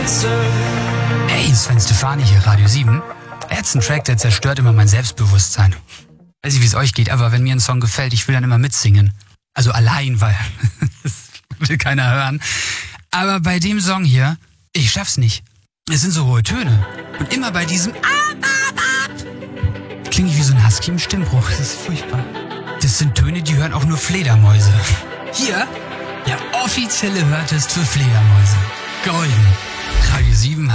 Hey, Sven Stefani hier, Radio 7. Er hat einen Track, der zerstört immer mein Selbstbewusstsein. Weiß nicht, wie es euch geht, aber wenn mir ein Song gefällt, ich will dann immer mitsingen. Also allein, weil das will keiner hören. Aber bei dem Song hier, ich schaff's nicht. Es sind so hohe Töne. Und immer bei diesem klinge ich wie so ein Husky im Stimmbruch. Das ist furchtbar. Das sind Töne, die hören auch nur Fledermäuse. Hier, der offizielle Hörtest für Fledermäuse. Golden. Radio 7